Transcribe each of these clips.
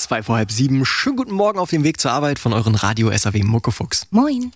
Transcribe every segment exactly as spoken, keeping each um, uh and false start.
Zwei vor halb sieben. Schönen guten Morgen auf dem Weg zur Arbeit von euren Radio S A W Muckefuchs. Moin.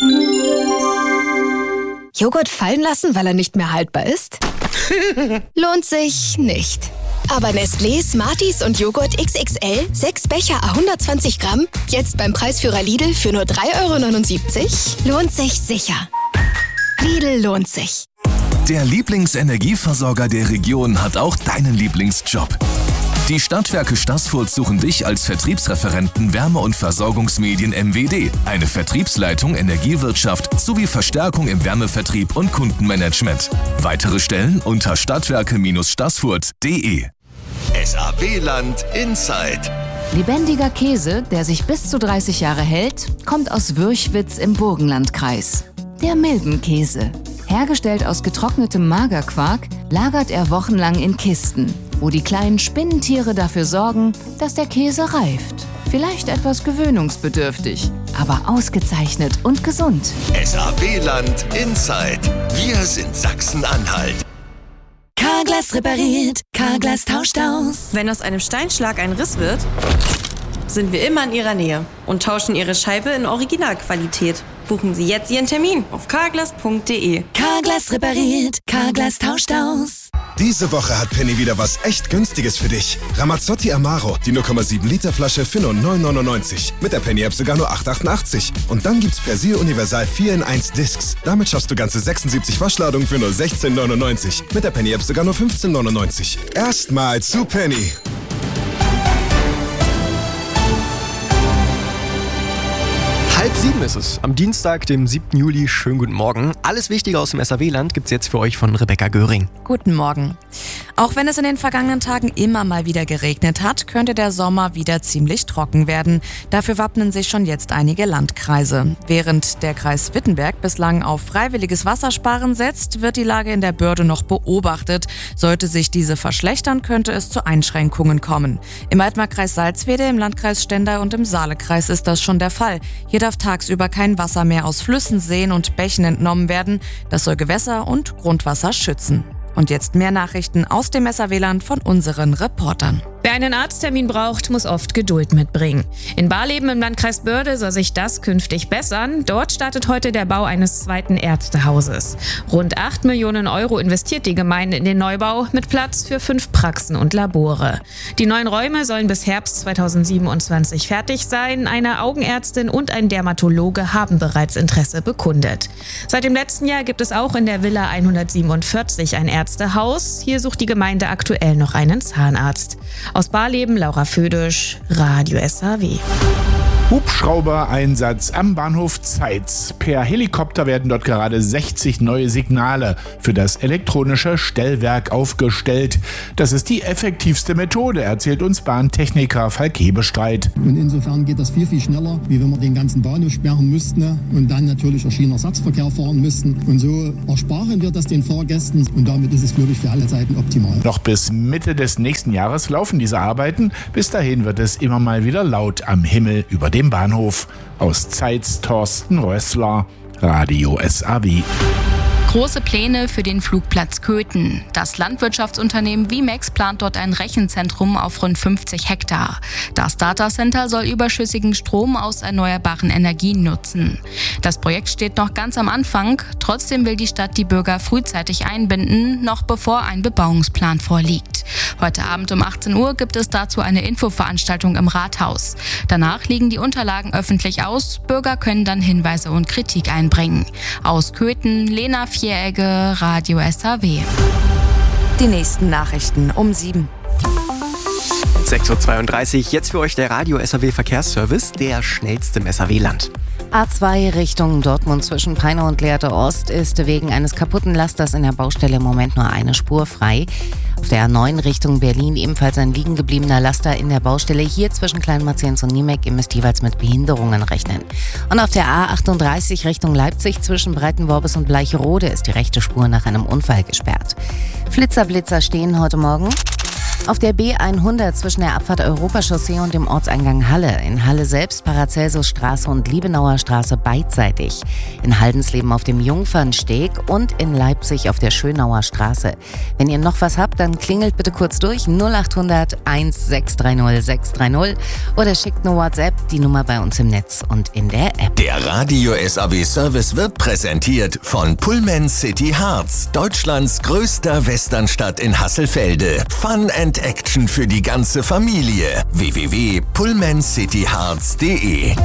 Joghurt fallen lassen, weil er nicht mehr haltbar ist? Lohnt sich nicht. Aber Nestlé, Smarties und Joghurt X X L, sechs Becher à hundertzwanzig Gramm, jetzt beim Preisführer Lidl für nur drei Euro neunundsiebzig, lohnt sich sicher. Lidl lohnt sich. Der Lieblingsenergieversorger der Region hat auch deinen Lieblingsjob. Die Stadtwerke Staßfurt suchen dich als Vertriebsreferenten Wärme- und Versorgungsmedien M W D, eine Vertriebsleitung Energiewirtschaft sowie Verstärkung im Wärmevertrieb und Kundenmanagement. Weitere Stellen unter stadtwerke Staßfurt punkt de. S A W-Land Inside. Lebendiger Käse, der sich bis zu dreißig Jahre hält, kommt aus Würchwitz im Burgenlandkreis. Der Milbenkäse. Hergestellt aus getrocknetem Magerquark, lagert er wochenlang in Kisten, wo die kleinen Spinnentiere dafür sorgen, dass der Käse reift. Vielleicht etwas gewöhnungsbedürftig, aber ausgezeichnet und gesund. S A W-Land Inside. Wir sind Sachsen-Anhalt. Carglass repariert, Carglass tauscht aus. Wenn aus einem Steinschlag ein Riss wird, sind wir immer in Ihrer Nähe und tauschen Ihre Scheibe in Originalqualität. Buchen Sie jetzt Ihren Termin auf carglass punkt de. Carglass repariert, Carglass tauscht aus. Diese Woche hat Penny wieder was echt Günstiges für dich. Ramazzotti Amaro, die null Komma sieben Liter Flasche für nur neun neunundneunzig. Mit der Penny-App sogar nur acht achtundachtzig. Und dann gibt's Persil Universal vier in eins Discs. Damit schaffst du ganze sechsundsiebzig Waschladungen für nur sechzehn neunundneunzig. Mit der Penny-App sogar nur fünfzehn neunundneunzig. Erstmal zu Penny. Halb sieben ist es. Am Dienstag, dem siebten Juli. Schönen guten Morgen. Alles Wichtige aus dem S A W-Land gibt's jetzt für euch von Rebecca Göring. Guten Morgen. Auch wenn es in den vergangenen Tagen immer mal wieder geregnet hat, könnte der Sommer wieder ziemlich trocken werden. Dafür wappnen sich schon jetzt einige Landkreise. Während der Kreis Wittenberg bislang auf freiwilliges Wassersparen setzt, wird die Lage in der Börde noch beobachtet. Sollte sich diese verschlechtern, könnte es zu Einschränkungen kommen. Im Altmarkkreis Salzwedel, im Landkreis Stendal und im Saalekreis ist das schon der Fall. Hier darf tagsüber kein Wasser mehr aus Flüssen, Seen und Bächen entnommen werden. Das soll Gewässer und Grundwasser schützen. Und jetzt mehr Nachrichten aus dem S A W-Land von unseren Reportern. Wer einen Arzttermin braucht, muss oft Geduld mitbringen. In Barleben im Landkreis Börde soll sich das künftig bessern. Dort startet heute der Bau eines zweiten Ärztehauses. Rund acht Millionen Euro investiert die Gemeinde in den Neubau mit Platz für fünf Praxen und Labore. Die neuen Räume sollen bis Herbst zweitausendsiebenundzwanzig fertig sein. Eine Augenärztin und ein Dermatologe haben bereits Interesse bekundet. Seit dem letzten Jahr gibt es auch in der Villa hundertsiebenundvierzig ein Ärztehaus. Hier sucht die Gemeinde aktuell noch einen Zahnarzt. Aus Barleben, Laura Födisch, Radio S A W. Hubschrauber-Einsatz am Bahnhof Zeitz. Per Helikopter werden dort gerade sechzig neue Signale für das elektronische Stellwerk aufgestellt. Das ist die effektivste Methode, erzählt uns Bahntechniker Falk Hebestreit. Und insofern geht das viel, viel schneller, wie wenn wir den ganzen Bahnhof sperren müssten und dann natürlich auch Schienenersatzverkehr fahren müssten. Und so ersparen wir das den Fahrgästen und damit ist es, glaube ich, für alle Seiten optimal. Noch bis Mitte des nächsten Jahres laufen diese Arbeiten. Bis dahin wird es immer mal wieder laut am Himmel über dem Bahnhof. Aus Zeitz Thorsten Rössler, Radio S A W. Große Pläne für den Flugplatz Köthen. Das Landwirtschaftsunternehmen Vimex plant dort ein Rechenzentrum auf rund fünfzig Hektar. Das Datacenter soll überschüssigen Strom aus erneuerbaren Energien nutzen. Das Projekt steht noch ganz am Anfang. Trotzdem will die Stadt die Bürger frühzeitig einbinden, noch bevor ein Bebauungsplan vorliegt. Heute Abend um achtzehn Uhr gibt es dazu eine Infoveranstaltung im Rathaus. Danach liegen die Unterlagen öffentlich aus. Bürger können dann Hinweise und Kritik einbringen. Aus Köthen, Lena Vieregge, Radio S A W. Die nächsten Nachrichten um sieben. sechs Uhr zweiunddreißig, jetzt für euch der Radio S A W Verkehrsservice, der schnellste im S A W-Land. A zwei Richtung Dortmund zwischen Peine und Lehrte Ost ist wegen eines kaputten Lasters in der Baustelle im Moment nur eine Spur frei. Auf der A neun Richtung Berlin ebenfalls ein liegen gebliebener Laster in der Baustelle. Hier zwischen Kleinmarziens und Niemek. Ihr müsst jeweils mit Behinderungen rechnen. Und auf der A achtunddreißig Richtung Leipzig zwischen Breitenworbis und Bleicherode ist die rechte Spur nach einem Unfall gesperrt. Flitzerblitzer stehen heute Morgen. Auf der B hundert zwischen der Abfahrt Europachaussee und dem Ortseingang Halle. In Halle selbst Paracelsusstraße und Liebenauer Straße beidseitig. In Haldensleben auf dem Jungfernsteg und in Leipzig auf der Schönauer Straße. Wenn ihr noch was habt, dann klingelt bitte kurz durch null acht hundert eins sechs drei null sechs drei null oder schickt eine WhatsApp, die Nummer bei uns im Netz und in der App. Der Radio S A W Service wird präsentiert von Pullman City Harz, Deutschlands größter Westernstadt in Hasselfelde. Fun and Action für die ganze Familie. w w w punkt pullman city harz punkt de.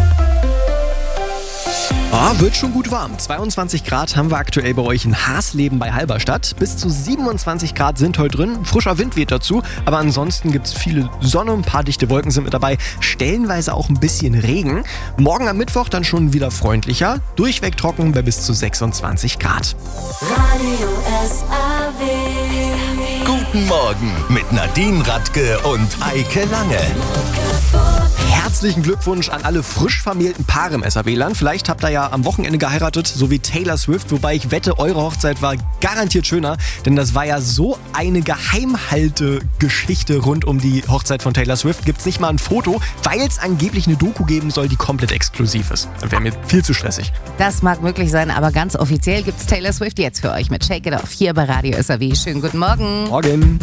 Ah, wird schon gut warm. zweiundzwanzig Grad haben wir aktuell bei euch in Hasleben bei Halberstadt. Bis zu siebenundzwanzig Grad sind heute drin. Frischer Wind weht dazu. Aber ansonsten gibt es viele Sonne, ein paar dichte Wolken sind mit dabei. Stellenweise auch ein bisschen Regen. Morgen am Mittwoch dann schon wieder freundlicher. Durchweg trocken bei bis zu sechsundzwanzig Grad. Radio S A W. Guten Morgen mit Nadine Radke und Eike Lange. Herzlichen Glückwunsch an alle frisch vermählten Paare im S A W-Land. Vielleicht habt ihr ja am Wochenende geheiratet, so wie Taylor Swift. Wobei ich wette, eure Hochzeit war garantiert schöner. Denn das war ja so eine Geheimhalte-Geschichte rund um die Hochzeit von Taylor Swift. Gibt's nicht mal ein Foto, weil es angeblich eine Doku geben soll, die komplett exklusiv ist. Das wäre mir viel zu stressig. Das mag möglich sein, aber ganz offiziell gibt's Taylor Swift jetzt für euch mit Shake It Off hier bei Radio S A W. Schönen guten Morgen. Morgen.